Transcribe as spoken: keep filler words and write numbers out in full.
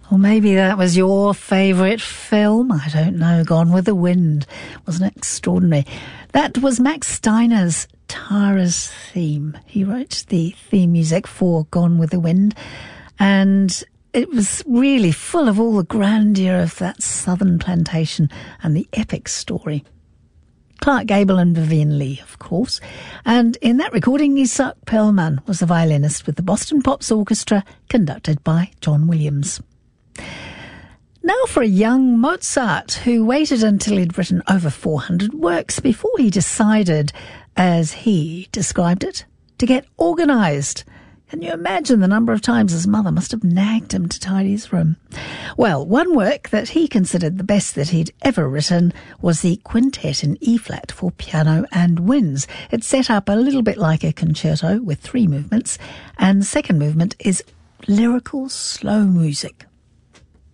Or maybe that was your favourite film. I don't know. Gone with the Wind. Wasn't it extraordinary? That was Max Steiner's Tara's theme. He wrote the theme music for Gone with the Wind. And it was really full of all the grandeur of that southern plantation and the epic story. Clark Gable and Vivian Leigh, of course. And in that recording, Isak Perlman was the violinist with the Boston Pops Orchestra, conducted by John Williams. Now for a young Mozart who waited until he'd written over four hundred works before he decided, as he described it, to get organised. Can you imagine the number of times his mother must have nagged him to tidy his room? Well, one work that he considered the best that he'd ever written was the Quintet in E-flat for piano and winds. It's set up a little bit like a concerto with three movements, and the second movement is lyrical slow music.